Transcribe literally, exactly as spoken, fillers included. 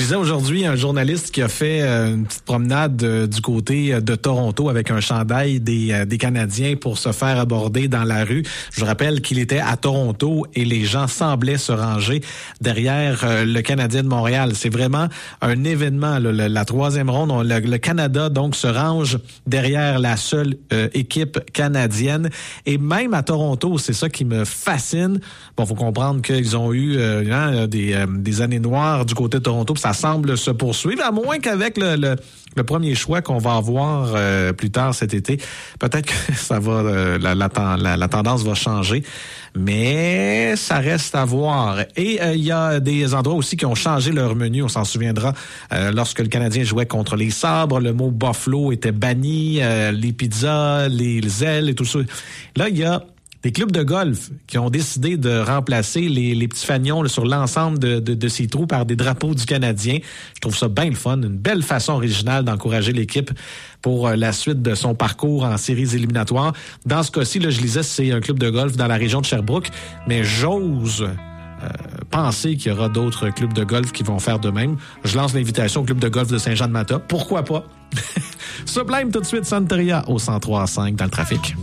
lisais aujourd'hui un journaliste qui a fait euh, une petite promenade euh, du côté de Toronto avec un chandail des, euh, des Canadiens pour se faire aborder dans la rue. Je vous rappelle qu'il était à Toronto et les gens semblaient se ranger derrière euh, le Canadien de Montréal. C'est vraiment un événement, là, la, la troisième ronde. On, le, le Canada, donc, se range derrière la seule euh, équipe canadienne. Et même à Toronto, c'est ça qui me fascine. Bon, faut comprendre qu'ils ont eu euh, hein, des, euh, des années noires du côté de Toronto, puis ça semble se poursuivre, à moins qu'avec le, le, le premier choix qu'on va avoir euh, plus tard cet été, peut-être que ça va, euh, la, la, la, la tendance va changer, mais ça reste à voir. Et il euh, y a des endroits aussi qui ont changé leur menu, on s'en souviendra, euh, lorsque le Canadien jouait contre les Sabres, le mot Buffalo était banni, euh, les pizzas, les, les ailes et tout ça. Là, il y a des clubs de golf qui ont décidé de remplacer les, les petits fanions là, sur l'ensemble de, de, de ces trous par des drapeaux du Canadien. Je trouve ça bien le fun, une belle façon originale d'encourager l'équipe pour euh, la suite de son parcours en séries éliminatoires. Dans ce cas-ci, là, je lisais, c'est un club de golf dans la région de Sherbrooke, mais j'ose euh, penser qu'il y aura d'autres clubs de golf qui vont faire de même. Je lance l'invitation au club de golf de Saint-Jean-de-Mata. Pourquoi pas? Sublime tout de suite, Santeria au cent trois virgule cinq dans le trafic.